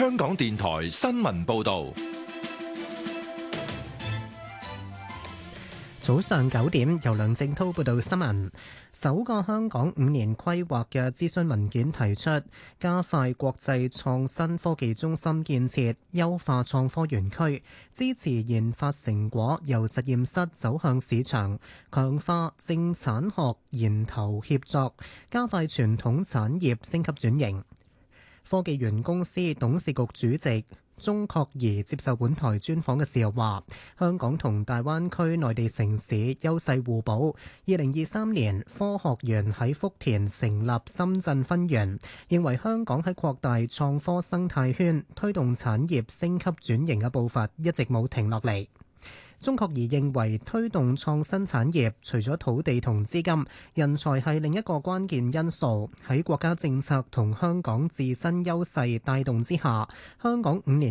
香港電台新聞報道。 早上9點，由梁正滔報道新聞。首個香港5年規劃嘅諮詢文件提出，加快國際創新科技中心建設，優化創科園區，支持研發成果由實驗室走向市場，強化政產學研投協作，加快傳統產業升級轉型。科技園公司董事局主席鍾確儀接受本台專訪嘅時候話，香港同大灣區內地城市優勢互補。2023年科學園喺福田成立深圳分園，認為香港喺擴大創科生態圈、推動產業升級轉型嘅步伐一直冇停落嚟。鍾確儀認為推動創新產業，除咗土地同資金，人才係另一個關鍵因素。喺國家政策同香港自身優勢帶動之下，香港5年